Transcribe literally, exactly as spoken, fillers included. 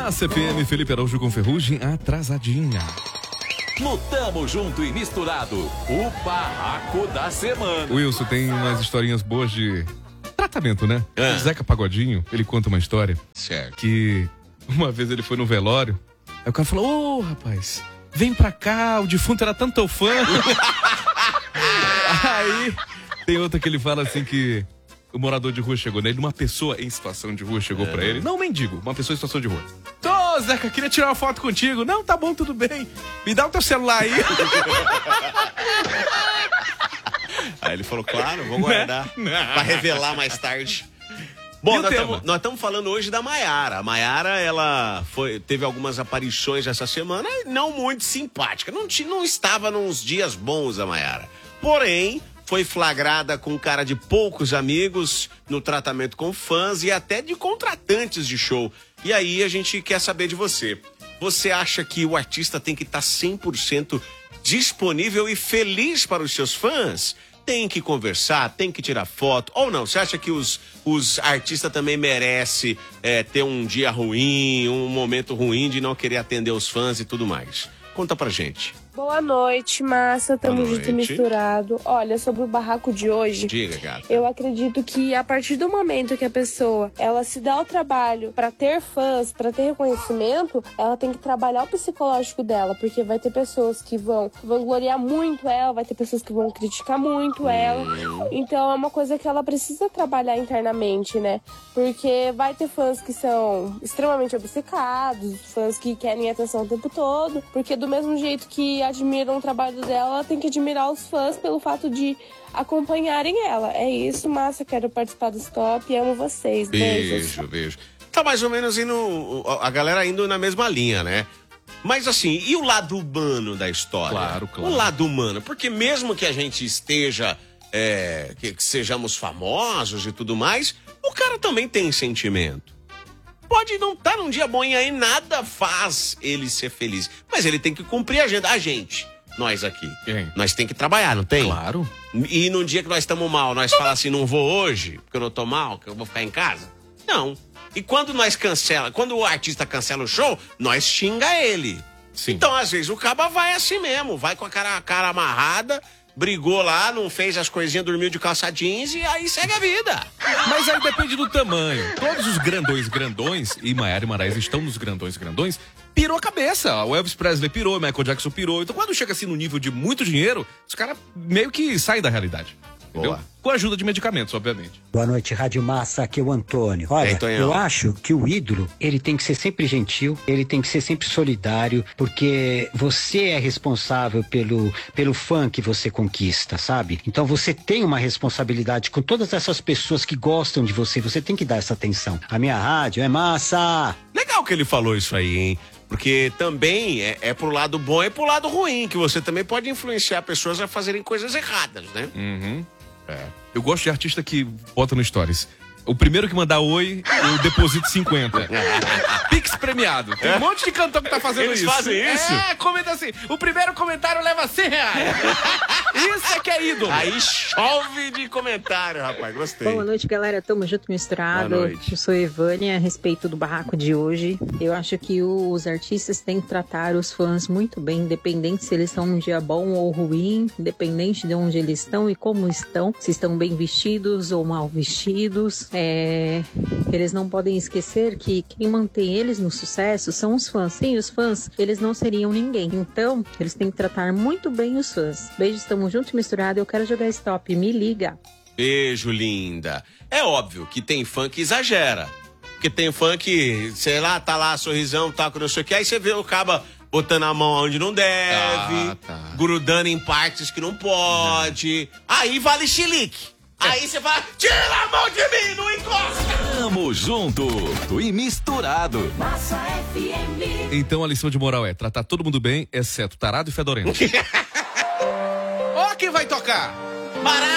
Massa F M, Felipe Araújo com Ferrugem, atrasadinha. No Tamo Junto e Misturado, o barraco da semana. Wilson, tem umas historinhas boas de tratamento, né? Ah. O Zeca Pagodinho, ele conta uma história. Certo. Que uma vez ele foi no velório, aí o cara falou, ô, oh, rapaz, vem pra cá, o defunto era tanto teu fã. Aí tem outra que ele fala assim que o morador de rua chegou nele, uma pessoa em situação de rua chegou é. pra ele, não um mendigo, uma pessoa em situação de rua. Tô, Zeca, queria tirar uma foto contigo. Não, tá bom, tudo bem. Me dá o teu celular aí. Aí ele falou, claro, vou guardar pra revelar mais tarde. Bom, nós estamos falando hoje da Maiara. A Maiara, ela foi, teve algumas aparições essa semana, não muito simpática. Não, não estava nos dias bons a Maiara. Porém, foi flagrada com cara de poucos amigos no tratamento com fãs e até de contratantes de show. E aí a gente quer saber de você. Você acha que o artista tem que estar cem por cento disponível e feliz para os seus fãs? Tem que conversar, tem que tirar foto, ou não? Você acha que os, os artistas também merecem é, ter um dia ruim, um momento ruim de não querer atender os fãs e tudo mais? Conta pra gente. Boa noite, massa. Tamo junto e misturado. Olha, sobre o barraco de hoje. Diga, gata. Eu acredito que a partir do momento que a pessoa, ela se dá o trabalho pra ter fãs, pra ter reconhecimento, ela tem que trabalhar o psicológico dela, porque vai ter pessoas que vão vangloriar muito ela, vai ter pessoas que vão criticar muito hum. ela. Então é uma coisa que ela precisa trabalhar internamente, né? Porque vai ter fãs que são extremamente obcecados, fãs que querem atenção o tempo todo, porque do mesmo jeito que admiram o trabalho dela, ela tem que admirar os fãs pelo fato de acompanharem ela. É isso, massa, quero participar do Stop, amo vocês. Beijo, Beijos. beijo. Tá mais ou menos indo, a galera indo na mesma linha, né? Mas assim, e o lado humano da história? Claro, claro. O lado humano, porque mesmo que a gente esteja, é, que, que sejamos famosos e tudo mais, o cara também tem sentimento. Pode não estar num dia bom e aí nada faz ele ser feliz. Mas ele tem que cumprir a agenda. A gente, nós aqui, Quem? nós tem que trabalhar, não tem? Claro. E num dia que nós estamos mal, nós falamos assim, não vou hoje, porque eu não tô mal, que eu vou ficar em casa? Não. E quando nós cancela, quando o artista cancela o show, nós xinga ele. Sim. Então, às vezes, o caba vai assim mesmo, vai com a cara, a cara amarrada, brigou lá, não fez as coisinhas, dormiu de calça jeans e aí segue a vida. Mas aí depende do tamanho. Todos os grandões grandões, e Maiara e Maraísa estão nos grandões grandões, pirou a cabeça. O Elvis Presley pirou, o Michael Jackson pirou. Então quando chega assim no nível de muito dinheiro, os caras meio que saem da realidade. Entendeu? Boa. Com a ajuda de medicamentos, obviamente. Boa noite, Rádio Massa, aqui é o Antônio. Olha, Ei, eu acho que o ídolo, ele tem que ser sempre gentil, ele tem que ser sempre solidário, porque você é responsável pelo, pelo fã que você conquista, sabe? Então você tem uma responsabilidade com todas essas pessoas que gostam de você, você tem que dar essa atenção. A minha rádio é Massa! Legal que ele falou isso aí, hein? Porque também é, é pro lado bom e pro lado ruim, que você também pode influenciar pessoas a fazerem coisas erradas, né? Uhum. É. Eu gosto de artista que bota no Stories. O primeiro que mandar oi, eu deposito cinquenta. Pix premiado. Tem um monte de cantor que tá fazendo Eles isso. Eles fazem isso? É, comenta assim. O primeiro comentário leva cem reais. Isso é que é ídolo. Aí chove de comentário, rapaz. Gostei. Boa noite, galera. Tamo junto misturado. Boa noite. Eu sou Evânia, a respeito do barraco de hoje. Eu acho que os artistas têm que tratar os fãs muito bem, independente se eles estão num dia bom ou ruim, independente de onde eles estão e como estão, se estão bem vestidos ou mal vestidos. É, eles não podem esquecer que quem mantém eles no sucesso são os fãs. Sem os fãs, eles não seriam ninguém. Então, eles têm que tratar muito bem os fãs. Beijos, tamo junto e misturado. Eu quero jogar Stop, me liga. Beijo, linda. É óbvio que tem fã que exagera. Porque tem fã que, sei lá, tá lá, sorrisão, tá com não sei o que, aí você vê o caba botando a mão onde não deve, Ah, tá. grudando em partes que não pode. Não. Aí vale chilique. Aí você fala, tira a mão de mim, não encosta! Tamo junto e misturado. Massa F M. Então a lição de moral é tratar todo mundo bem, exceto tarado e fedorento. Ó quem vai tocar! Pará!